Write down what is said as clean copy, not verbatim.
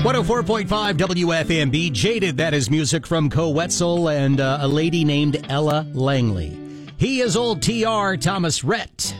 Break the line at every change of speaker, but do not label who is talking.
104.5 WFMB. Jaded, that is music from Koe Wetzel and a lady named Ella Langley. He is old TR, Thomas Rhett.